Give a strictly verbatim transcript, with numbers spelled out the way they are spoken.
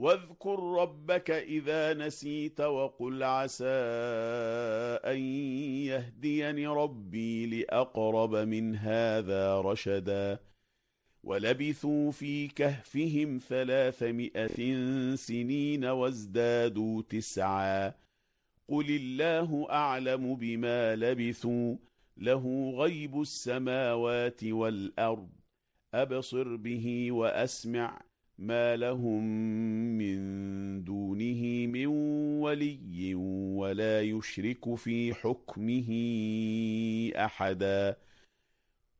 واذكر ربك إذا نسيت وقل عسى أن يهديني ربي لأقرب من هذا رشدا ولبثوا في كهفهم ثلاثمائة سنين وازدادوا تسعا قل الله أعلم بما لبثوا له غيب السماوات والأرض أبصر به وأسمع ما لهم من دونه من ولي ولا يشرك في حكمه أحدا